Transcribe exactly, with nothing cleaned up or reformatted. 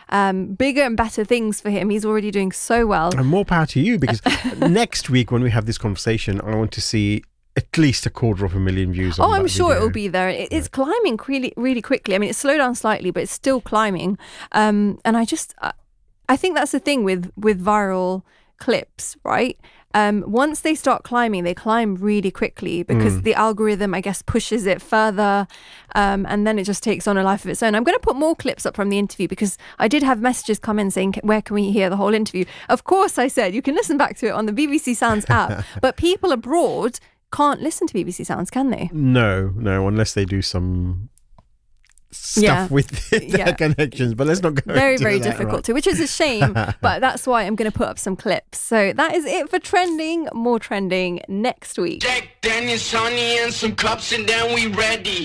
um, bigger and better things for him. He's already doing so well. And more power to you, because next week when we have this conversation, I want to see at least a quarter of a million views on Oh, I'm that sure video. it will be there. It, it's climbing really, really quickly. I mean, it's slowed down slightly, but it's still climbing. Um, and I just, I, I think that's the thing with, with viral clips, right? Um, once they start climbing, they climb really quickly because Mm. the algorithm, I guess, pushes it further, um, and then it just takes on a life of its own. I'm going to put more clips up from the interview because I did have messages come in saying, where can we hear the whole interview? Of course, I said, you can listen back to it on the B B C Sounds app, but people abroad can't listen to B B C Sounds, can they? No, no, unless they do some stuff Yeah. with their Yeah. connections. But let's not go Very, into very that, difficult right? to, which is a shame, but that's why I'm going to put up some clips. So that is it for trending. More trending next week. Jack Daniels, honey, and some cups, and then we ready.